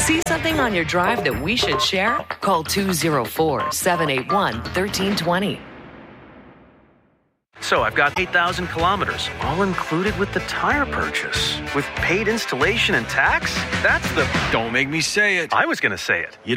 See something on your drive that we should share? Call 204-781-1320. So I've got 8,000 kilometers, all included with the tire purchase. With paid installation and tax? That's the... Don't make me say it. I was going to say it. You